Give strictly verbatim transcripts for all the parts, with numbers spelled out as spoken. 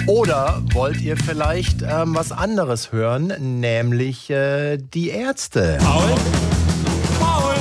Oder wollt ihr vielleicht ähm, was anderes hören, nämlich äh, die Ärzte? Paul, Paul,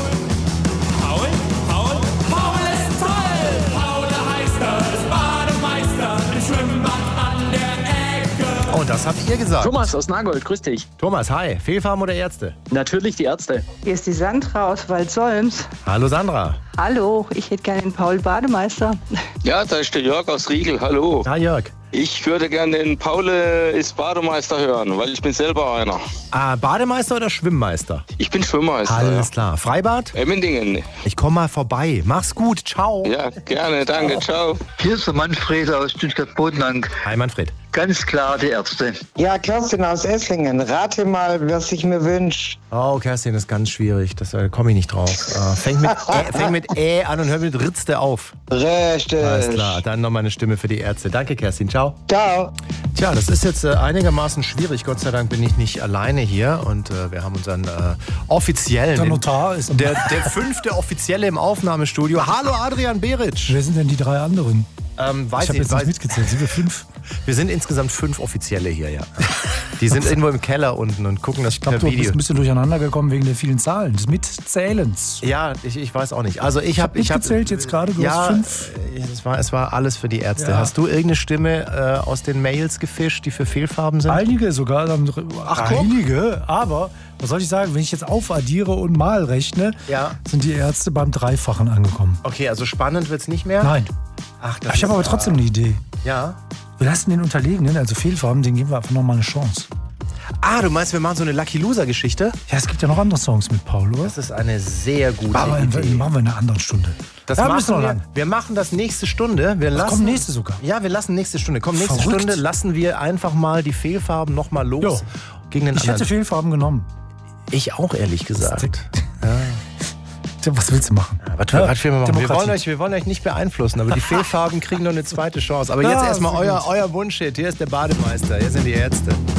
Paul, Paul, Paul ist toll! Paul, der heißt er, ist Bademeister im Schwimmbad an der Ecke. Und das habt ihr gesagt. Thomas aus Nagold, grüß dich. Thomas, hi. Fehlfarben oder Ärzte? Natürlich die Ärzte. Hier ist die Sandra aus Waldsolms. Hallo Sandra. Hallo, ich hätte gerne den Paul Bademeister. Ja, da ist der Jörg aus Riegel. Hallo. Hi Jörg. Ich würde gerne den Paul ist Bademeister hören, weil ich bin selber einer. Ah, Bademeister oder Schwimmmeister? Ich bin Schwimmmeister. Alles klar. Freibad? Emmendingen. Ich komme mal vorbei. Mach's gut. Ciao. Ja, gerne. Danke. Ciao. Hier ist der Manfred aus Stuttgart-Bodenlang. Hi Manfred. Ganz klar die Ärzte. Ja, Kerstin aus Esslingen. Rate mal, was ich mir wünsche. Oh, Kerstin, das ist ganz schwierig. Da äh, komme ich nicht drauf. Äh, fängt mit Ä, fängt mit Ä an und hört mit Ritzte auf. Richtig. Alles klar. Dann nochmal eine Stimme für die Ärzte. Danke, Kerstin. Ciao. Ciao. Tja, das ist jetzt äh, einigermaßen schwierig. Gott sei Dank bin ich nicht alleine hier. Und äh, wir haben unseren äh, offiziellen... Der Notar ist... Der, der fünfte Offizielle im Aufnahmestudio. Hallo, Adrian Beritsch. Wer sind denn die drei anderen? Ähm, weiß ich habe ich, jetzt weiß, nicht mitgezählt. Sind wir fünf? Wir sind insgesamt fünf Offizielle hier, ja. Die sind irgendwo im Keller unten und gucken das Ich glaube, per du Video. bist ein bisschen durcheinander gekommen wegen der vielen Zahlen, des Mitzählens. Ja, ich, ich weiß auch nicht. Also ich Ich habe habe ich hab, mitgezählt jetzt gerade, du ja, hast fünf. Es war, es war alles für die Ärzte. Ja. Hast du irgendeine Stimme äh, aus den Mails gefischt, die für Fehlfarben sind? Einige sogar. Ach, guck. Einige, aber was soll ich sagen, wenn ich jetzt aufaddiere und mal rechne, Ja. sind die Ärzte beim Dreifachen angekommen. Okay, also spannend wird's nicht mehr? Nein. Ach, das Ich habe ist, aber trotzdem eine Idee. Ja. Wir lassen den Unterlegenen, also Fehlfarben, den geben wir einfach nochmal eine Chance. Ah, du meinst, wir machen so eine Lucky Loser-Geschichte? Ja, es gibt ja noch andere Songs mit Paul, oder? Das ist eine sehr gute Aber Idee. in, machen wir in einer anderen Stunde. Das Ja, machen müssen wir wir, lang. wir machen das nächste Stunde. Wir lassen, kommt nächste sogar. Ja, wir lassen nächste Stunde. Komm, nächste Verrückt. Stunde lassen wir einfach mal die Fehlfarben nochmal los. Jo. Gegen den Ich hätte anderen. Fehlfarben genommen. Ich auch, ehrlich gesagt. Tja, was willst du machen? Was, was wir, machen? wir, Demokratie. wollen euch, wir wollen euch nicht beeinflussen, aber die Fehlfarben kriegen noch eine zweite Chance. Aber Ja, jetzt erstmal sehr euer, gut. euer Wunschhit. Hier ist der Bademeister, hier sind die Ärzte.